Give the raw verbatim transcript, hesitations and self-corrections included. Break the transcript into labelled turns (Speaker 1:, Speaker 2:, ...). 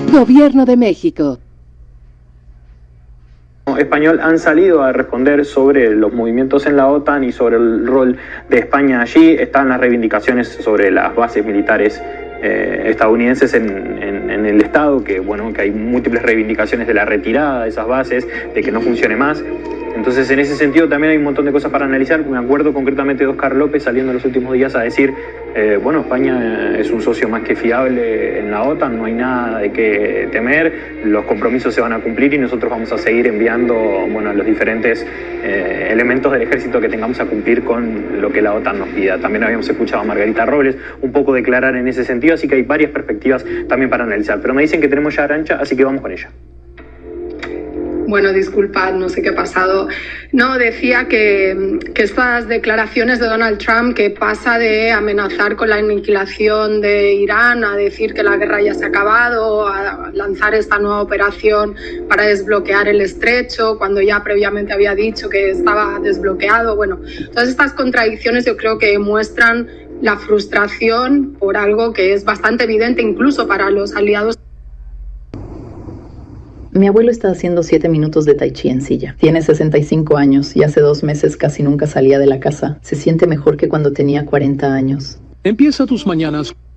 Speaker 1: Gobierno de México.
Speaker 2: Español han salido a responder sobre los movimientos en la OTAN y sobre el rol de España allí. Están las reivindicaciones sobre las bases militares eh, estadounidenses en, en, en el Estado, que bueno, que hay múltiples reivindicaciones de la retirada de esas bases, de que no funcione más. Entonces, en ese sentido también hay un montón de cosas para analizar. Me acuerdo concretamente de Óscar López saliendo en los últimos días a decir, eh, bueno, España es un socio más que fiable en la OTAN, no hay nada de qué temer, los compromisos se van a cumplir y nosotros vamos a seguir enviando, bueno, los diferentes eh, elementos del ejército que tengamos a cumplir con lo que la OTAN nos pida. También habíamos escuchado a Margarita Robles un poco declarar en ese sentido, así que hay varias perspectivas también para analizar. Pero me dicen que tenemos ya Arantxa, así que vamos con ella.
Speaker 3: Bueno, disculpad, no sé qué ha pasado. No, decía que, que estas declaraciones de Donald Trump, que pasa de amenazar con la aniquilación de Irán a decir que la guerra ya se ha acabado, a lanzar esta nueva operación para desbloquear el estrecho, cuando ya previamente había dicho que estaba desbloqueado. Bueno, todas estas contradicciones yo creo que muestran la frustración por algo que es bastante evidente incluso para los aliados.
Speaker 4: Mi abuelo está haciendo siete minutos de tai chi en silla. Tiene sesenta y cinco años y hace dos meses casi nunca salía de la casa. Se siente mejor que cuando tenía cuarenta años.
Speaker 5: Empieza tus mañanas